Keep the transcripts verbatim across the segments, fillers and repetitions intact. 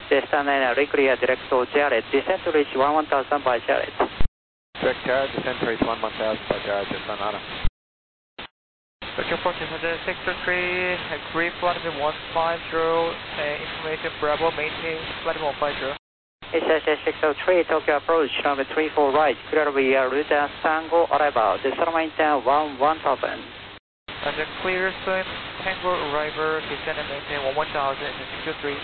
Jetstar nine nine, clear direct to Jarrett, descent to reach one one thousand by Jarrett. Direct Jarrett, descent to reach one one thousand by Jarrett, Jetstar nine nine. Vector approach is six two three, agree flight level one five zero, uh, information Bravo, maintain flight level one five zero. S S S six oh three, Tokyo approach, runway three four right, clear via route Tango arrival, descent maintain one one thousand. Roger, clear swim, Tango arrival, descent and maintain one one thousand and six two three.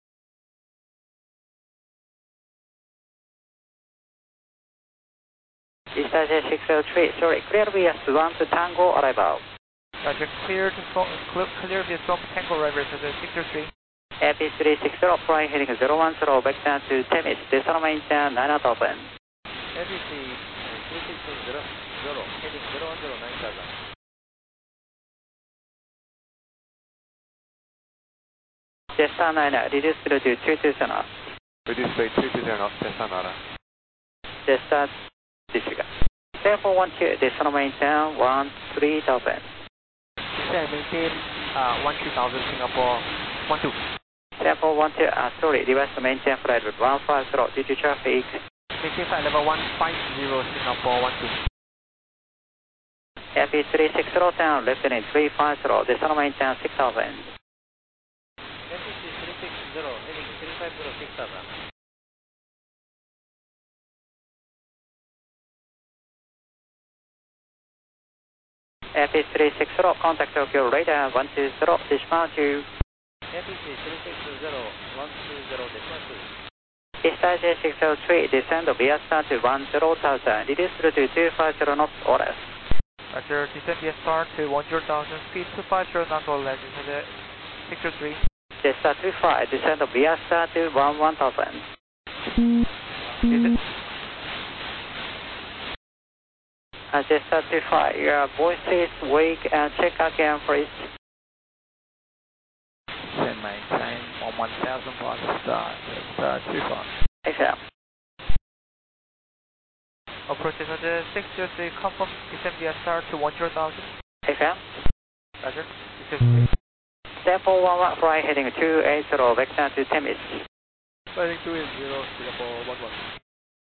S S S six oh three, sorry, clear via Swan to Tango arrival. Roger, clear to swamp, clear via swamp Tango arrival to the six two three. A P three six zero, flying heading zero one zero, vector to Temis, descent maintain nine thousand. A B C three six zero, heading zero one zero nine thousand. Jetstar nine nine, reduce speed to two two zero knots. Reduce speed two two zero knots, Jetstar nine nine. Jetstar disregard. seven four one two, descent maintain one three thousand. Descent maintain uh, one three thousand Singapore one two. seven four one two, uh, sorry, reverse to maintain flight level one five zero due to traffic. Maintain flight level one five zero Singapore one two. A P three six zero, down, left heading three five zero, descent maintain six thousand. A B C three six zero, heading three five zero six thousand. A P three six zero, contact Tokyo radar one two zero, dismount to. A B C three six zero, one two zero, descent to. Jetstar J six oh three, descend via start to one zero thousand, reduce speed to two five zero knots or less. Roger, descend via start to one zero thousand, speed two five zero knots or less, descend six two three. Jetstar two five, descend via start to one one thousand. Uh, Jetstar two five, your voice is weak and check again please. Descend maintain one one thousand for start, Jetstar two five. X M. Approach is at six zero three, confirm descend via start to one zero thousand. X M. Roger, six zero three. seven four one one, fly heading two eight zero, vector to Temis. Heading two eight zero, Singapore one one.